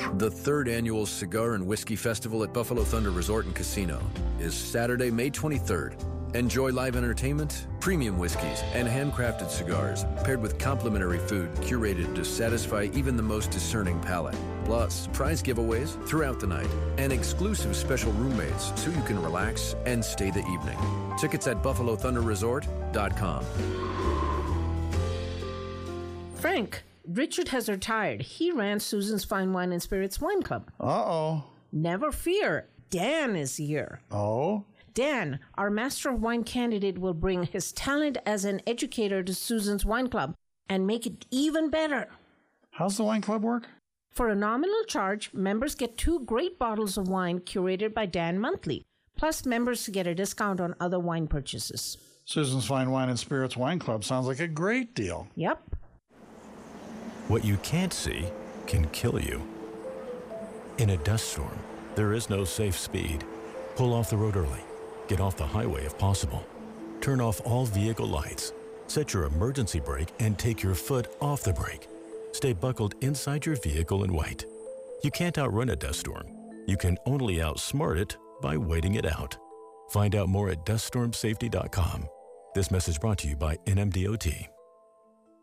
The third annual Cigar and Whiskey Festival at Buffalo Thunder Resort and Casino is Saturday, May 23rd. Enjoy live entertainment, premium whiskeys, and handcrafted cigars paired with complimentary food curated to satisfy even the most discerning palate. Plus, prize giveaways throughout the night and exclusive special roommates so you can relax and stay the evening. Tickets at BuffaloThunderResort.com. Frank, Richard has retired. He ran Susan's Fine Wine and Spirits Wine Club. Uh-oh. Never fear. Dan is here. Oh? Dan, our Master of Wine candidate, will bring his talent as an educator to Susan's Wine Club and make it even better. How's the wine club work? For a nominal charge, members get 2 great bottles of wine curated by Dan monthly. Plus, members get a discount on other wine purchases. Susan's Fine Wine and Spirits Wine Club sounds like a great deal. Yep. What you can't see can kill you. In a dust storm, there is no safe speed. Pull off the road early. Get off the highway if possible. Turn off all vehicle lights. Set your emergency brake and take your foot off the brake. Stay buckled inside your vehicle and wait. You can't outrun a dust storm. You can only outsmart it by waiting it out. Find out more at duststormsafety.com. This message brought to you by NMDOT.